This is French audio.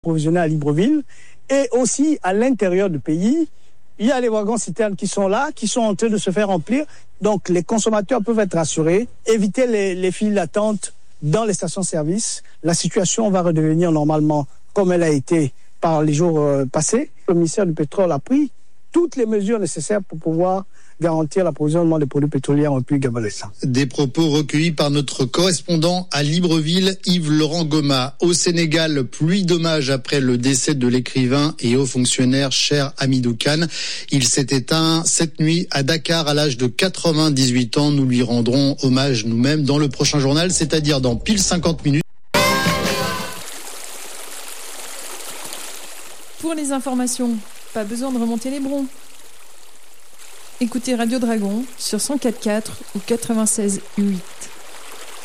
approvisionner à Libreville. Et aussi, à l'intérieur du pays, il y a les wagons-citernes qui sont là, qui sont en train de se faire remplir. Donc, les consommateurs peuvent être rassurés, éviter les files d'attente dans les stations-service. La situation va redevenir normalement comme elle a été par les jours passés. Le ministère du Pétrole a pris toutes les mesures nécessaires pour pouvoir garantir l'approvisionnement des produits pétroliers en République gabonaise. Des propos recueillis par notre correspondant à Libreville, Yves-Laurent Goma. Au Sénégal, pluie d'hommages après le décès de l'écrivain et haut fonctionnaire Cheikh Hamidou Kane. Il s'est éteint cette nuit à Dakar à l'âge de 98 ans. Nous lui rendrons hommage nous-mêmes dans le prochain journal, c'est-à-dire dans pile 50 minutes. Pour les informations, pas besoin de remonter les broncs. Écoutez Radio Dragon sur 104.4 ou 96.8.